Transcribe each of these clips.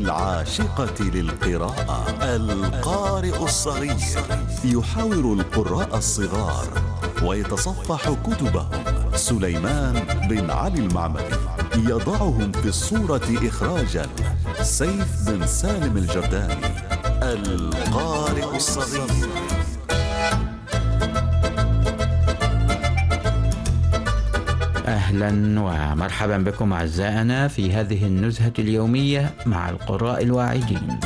العاشقة للقراءة القارئ الصغير يحاور القراء الصغار ويتصفح كتبهم سليمان بن علي المعمري، يضعهم في الصورة إخراجا سيف بن سالم الجرداني القارئ الصغير. أهلا ومرحبا بكم أعزائنا في هذه النزهة اليومية مع القراء الواعدين.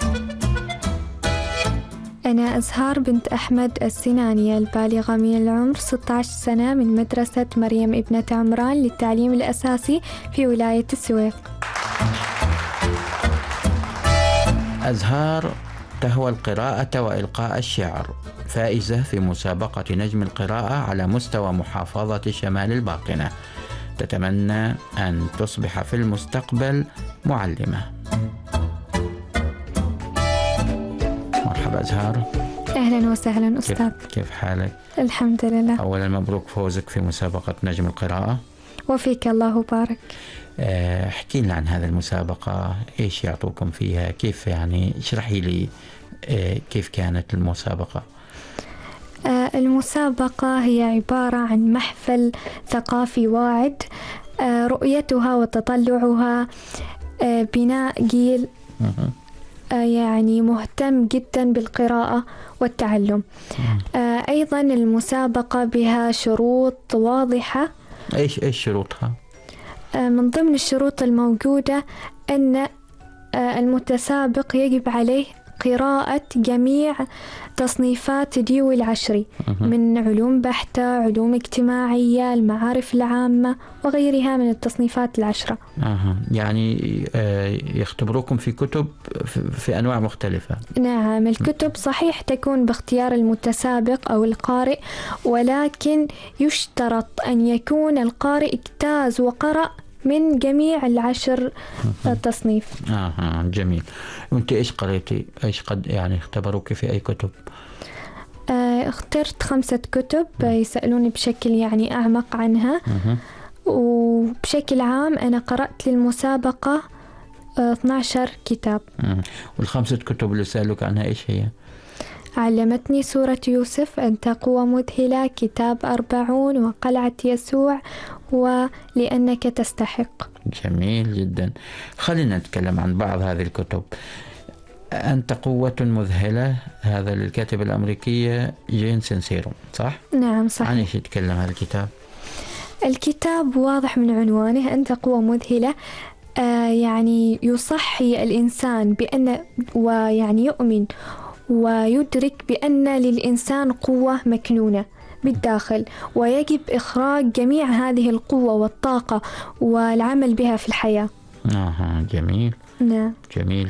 أنا أزهار بنت أحمد السنانية البالغة من العمر 16 سنة من مدرسة مريم ابنة عمران للتعليم الأساسي في ولاية السويق. أزهار تهوى القراءة وإلقاء الشعر، فائزة في مسابقة نجم القراءة على مستوى محافظة شمال الباقنة، تتمنى أن تصبح في المستقبل معلمة. مرحبا أزهار. أهلا وسهلا أستاذ. كيف حالك؟ الحمد لله. أولا مبروك فوزك في مسابقة نجم القراءة. وفيك الله بارك. احكي لنا عن هذه المسابقة، إيش يعطوكم فيها، كيف يعني اشرحي لي كيف كانت المسابقة؟ المسابقة هي عبارة عن محفل ثقافي واعد، رؤيتها وتطلعها بناء جيل يعني مهتم جدا بالقراءة والتعلم. أيضا المسابقة بها شروط واضحة. إيش شروطها؟ من ضمن الشروط الموجودة أن المتسابق يجب عليه قراءة جميع تصنيفات ديو العشري من علوم بحتة، علوم اجتماعية، المعارف العامة وغيرها من التصنيفات العشرة. يعني يختبروكم في كتب في أنواع مختلفة. نعم، الكتب صحيح تكون باختيار المتسابق أو القارئ، ولكن يشترط أن يكون القارئ اجتاز وقرأ من جميع العشر التصنيف. جميل. وانت ايش قريتي؟ ايش قد يعني اختبروك في اي كتب؟ اخترت 5 كتب يسألوني بشكل يعني أعمق عنها. وبشكل عام أنا قرأت للمسابقة 12 كتاب. وال5 كتب اللي سألوك عنها ايش هي؟ علمتني سورة يوسف، أنت قوة مذهلة، كتاب 40، وقلعة يسوع، ولأنك تستحق. جميل جدا. خلينا نتكلم عن بعض هذه الكتب. أنت قوة مذهلة، هذا للكاتبة الأمريكية جين سينسيرو، صح؟ نعم صحيح. عن ايش يتكلم هذا الكتاب؟ الكتاب واضح من عنوانه، أنت قوة مذهلة، يعني يصحي الإنسان بأن ويعني يؤمن ويدرك بأن للإنسان قوة مكنونة بالداخل، ويجب إخراج جميع هذه القوة والطاقة والعمل بها في الحياة. جميل. نعم جميل.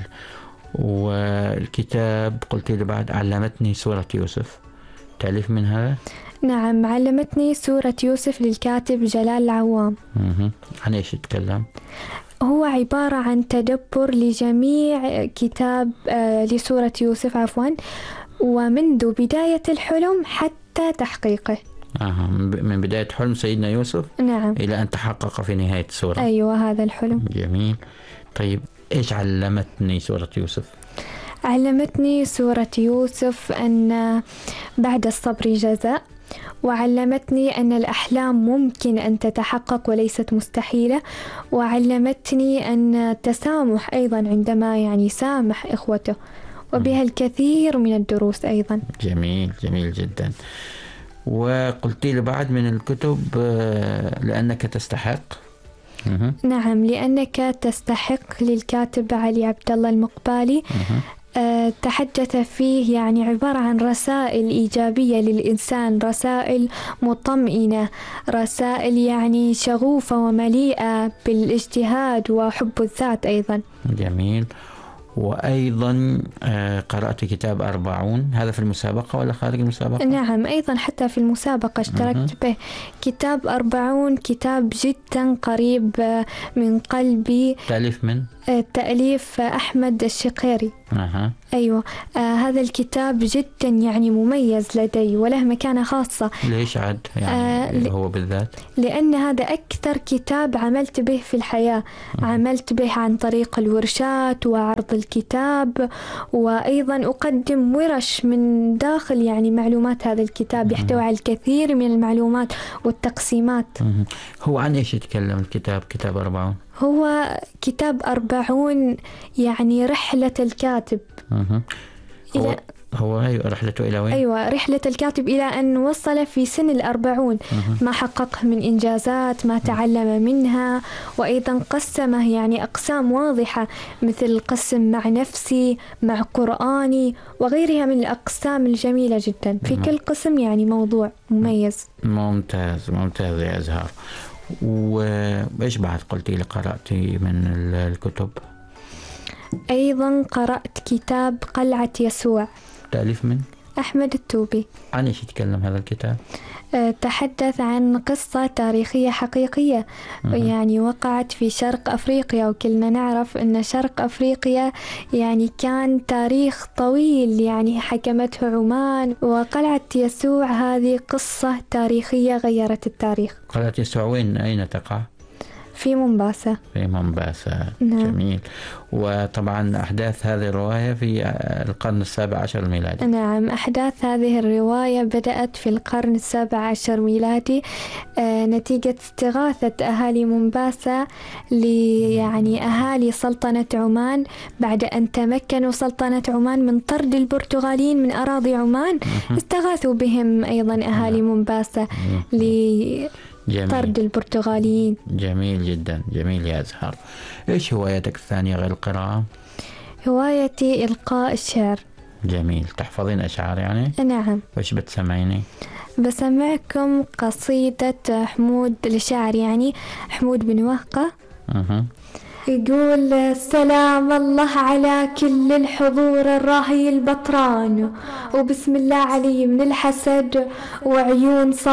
والكتاب قلت لي بعد علمتني سورة يوسف، تأليف من هذا؟ نعم، علمتني سورة يوسف للكاتب جلال العوام. عن ايش يتكلم؟ هو عبارة عن تدبر لجميع كتاب لسورة يوسف ومنذ بداية الحلم حتى تحقيقه. من بداية حلم سيدنا يوسف نعم إلى أن تحقق في نهاية السورة. أيوة هذا الحلم. جميل. طيب إيش علمتني سورة يوسف؟ علمتني سورة يوسف أن بعد الصبر جزاء، وعلمتني أن الأحلام ممكن أن تتحقق وليست مستحيلة، وعلمتني أن التسامح أيضا عندما يعني سامح إخوته، وبها الكثير من الدروس أيضا. جميل جميل جدا. وقلت لي بعد من الكتب لأنك تستحق. نعم، لأنك تستحق للكاتب علي عبد الله المقبالي. تحدث فيه يعني عبارة عن رسائل إيجابية للإنسان، رسائل مطمئنة، رسائل يعني شغوفة ومليئة بالاجتهاد وحب الذات أيضا. جميل. وأيضا قرأت كتاب 40، هذا في المسابقة ولا خارج المسابقة؟ نعم أيضا حتى في المسابقة اشتركت به. كتاب 40 كتاب جدا قريب من قلبي. تأليف من؟ تأليف أحمد الشقيري. أيوة. هذا الكتاب جدا يعني مميز لدي وله مكانة خاصة. ليش عاد يعني هو بالذات؟ لأن هذا أكثر كتاب عملت به في الحياة. عملت به عن طريق الورشات وعرض الكتاب، وأيضا أقدم ورش من داخل يعني معلومات هذا الكتاب. يحتوي على الكثير من المعلومات والتقسيمات. هو عن إيش يتكلم الكتاب؟ كتاب 40؟ هو كتاب 40 يعني رحلة الكاتب. هو رحلته إلى وين؟ أيوة، رحلة الكاتب إلى أن وصل في سن 40 ما حققه من إنجازات، ما تعلم منها، وأيضا قسمه يعني أقسام واضحة، مثل قسم مع نفسي، مع قرآني، وغيرها من الأقسام الجميلة جدا. في كل قسم يعني موضوع مميز. ممتاز ممتاز يا أزهار. وإيش بعد قلتي لي قرأتي من الكتب؟ أيضا قرأت كتاب قلعة يسوع، تأليف من أحمد التوبي. عن إيش يتكلم هذا الكتاب؟ تحدث عن قصة تاريخية حقيقية يعني وقعت في شرق أفريقيا، وكلنا نعرف أن شرق أفريقيا يعني كان تاريخ طويل يعني حكمته عمان، وقلعة يسوع هذه قصة تاريخية غيرت التاريخ. قلعة يسوع وين أين تقع؟ في مومباسا. في مومباسا. نعم. جميل. وطبعا أحداث هذه الرواية في القرن 17 الميلادي. نعم، أحداث هذه الرواية بدأت في القرن 17 ميلادي نتيجة استغاثة أهالي مومباسا يعني أهالي سلطنة عمان بعد أن تمكنوا سلطنة عمان من طرد البرتغاليين من أراضي عمان. استغاثوا بهم أيضا أهالي مومباسا طرد البرتغاليين. جميل جدا. جميل يا أزهار. إيش هوايتك الثانية غير القراءة؟ هوايتي إلقاء الشعر. جميل. تحفظين أشعار يعني؟ نعم. وإيش بتسمعيني؟ بسمعكم قصيدة حمود الشاعر يعني حمود بن وهقة. يقول: سلام الله على كل الحضور الراهي البطران، وبسم الله علي من الحسد وعيون